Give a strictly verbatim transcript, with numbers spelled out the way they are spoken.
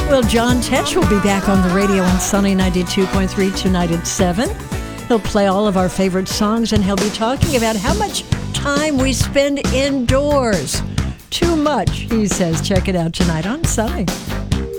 Well, John Tesh will be back on the radio on Sunny ninety-two point three tonight at seven. He'll play all of our favorite songs, and he'll be talking about how much time we spend indoors. Too much, he says. Check it out tonight on Sunny.